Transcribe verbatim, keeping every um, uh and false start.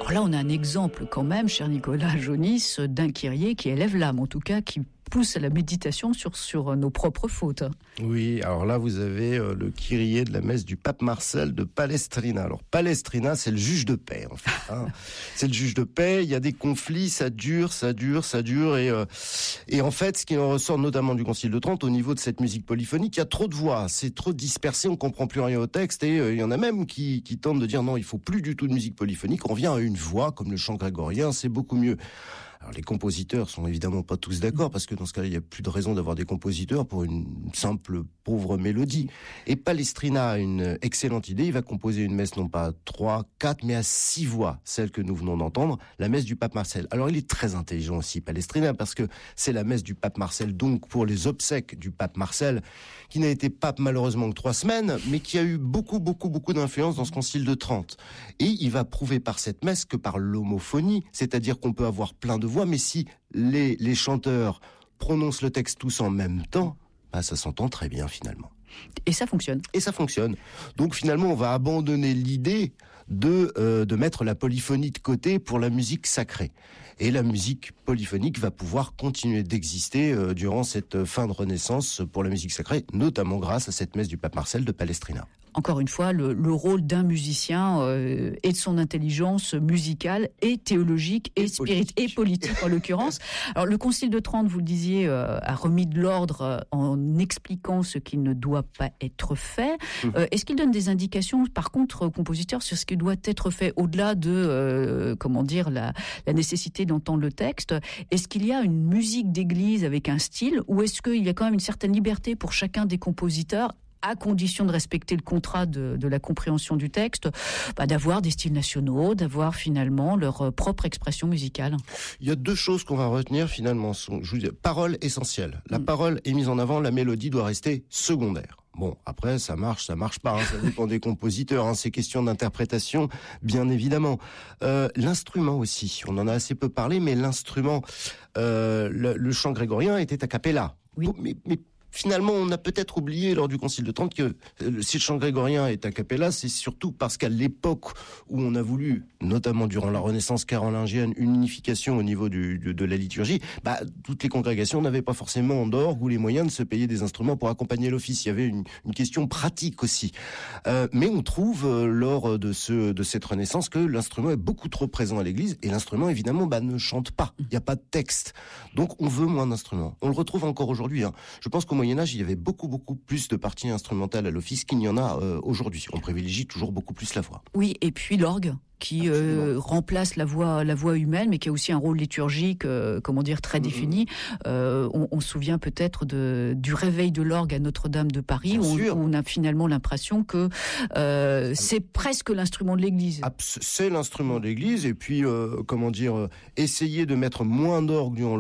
Alors là, on a un exemple quand même, cher Nicolas Jonis, d'un Kyrie qui élève l'âme, en tout cas qui pousse à la méditation sur, sur nos propres fautes. Oui, alors là, vous avez euh, le Kyrie de la messe du pape Marcel de Palestrina. Alors, Palestrina, c'est le juge de paix, en fait. Hein. C'est le juge de paix, il y a des conflits, ça dure, ça dure, ça dure. Et, euh, et en fait, ce qui en ressort notamment du Concile de Trente, au niveau de cette musique polyphonique, il y a trop de voix, c'est trop dispersé, on comprend plus rien au texte. Et euh, il y en a même qui, qui tentent de dire non, il faut plus du tout de musique polyphonique, on revient à une voix, comme le chant grégorien, c'est beaucoup mieux. Alors les compositeurs sont évidemment pas tous d'accord, parce que dans ce cas-là, il n'y a plus de raison d'avoir des compositeurs pour une simple pauvre mélodie. Et Palestrina a une excellente idée, il va composer une messe non pas à trois, quatre, mais à six voix, celle que nous venons d'entendre, la messe du pape Marcel. Alors il est très intelligent aussi, Palestrina, parce que c'est la messe du pape Marcel, donc pour les obsèques du pape Marcel, qui n'a été pape malheureusement que trois semaines, mais qui a eu beaucoup, beaucoup, beaucoup d'influence dans ce concile de Trente. Et il va prouver par cette messe que par l'homophonie, c'est-à-dire qu'on peut avoir plein de voix, mais si les, les chanteurs prononcent le texte tous en même temps, bah ça s'entend très bien finalement. Et ça fonctionne. Et ça fonctionne. Donc finalement, on va abandonner l'idée de euh, de mettre la polyphonie de côté pour la musique sacrée. Et la musique polyphonique va pouvoir continuer d'exister euh, durant cette fin de Renaissance pour la musique sacrée, notamment grâce à cette messe du pape Marcel de Palestrina. Encore une fois, le, le rôle d'un musicien euh, et de son intelligence musicale et théologique et, et spirituelle et politique en l'occurrence. Alors le Concile de Trente, vous le disiez, euh, a remis de l'ordre euh, en expliquant ce qui ne doit pas être fait. Mmh. Euh, est-ce qu'il donne des indications, par contre, aux compositeurs sur ce qui doit être fait au-delà de, euh, comment dire, la, la nécessité d'entendre le texte? Est-ce qu'il y a une musique d'église avec un style, ou est-ce qu'il y a quand même une certaine liberté pour chacun des compositeurs, à condition de respecter le contrat de, de la compréhension du texte, bah, d'avoir des styles nationaux, d'avoir finalement leur propre expression musicale? Il y a deux choses qu'on va retenir finalement. Sont, je vous dis, parole essentielle. La mmh. parole est mise en avant, la mélodie doit rester secondaire. Bon, après, ça marche, ça marche pas, hein, ça dépend des compositeurs, hein, c'est question d'interprétation, bien évidemment. Euh, l'instrument aussi, on en a assez peu parlé, mais l'instrument, euh, le, le chant grégorien était a cappella. Oui. Mais, mais finalement, on a peut-être oublié lors du Concile de Trente que si le chant grégorien est a cappella, c'est surtout parce qu'à l'époque où on a voulu, notamment durant la Renaissance carolingienne, une unification au niveau du, de, de la liturgie, bah, toutes les congrégations n'avaient pas forcément d'orgue ou les moyens de se payer des instruments pour accompagner l'office. Il y avait une, une question pratique aussi. Euh, mais on trouve euh, lors de, ce, de cette Renaissance que l'instrument est beaucoup trop présent à l'église, et l'instrument, évidemment, bah, ne chante pas. Il n'y a pas de texte. Donc on veut moins d'instruments. On le retrouve encore aujourd'hui. Hein. Je pense qu'au Moyen-Âge, il y avait beaucoup, beaucoup plus de parties instrumentales à l'office qu'il n'y en a euh, aujourd'hui. On privilégie toujours beaucoup plus la voix. Oui, et puis l'orgue, qui euh, remplace la voix, la voix humaine, mais qui a aussi un rôle liturgique, euh, comment dire, très défini. Euh, on, on se souvient peut-être de, du réveil de l'orgue à Notre-Dame de Paris, où on, où on a finalement l'impression que euh, c'est presque l'instrument de l'Église. C'est l'instrument de l'Église, et puis, euh, comment dire, essayer de mettre moins d'orgue durant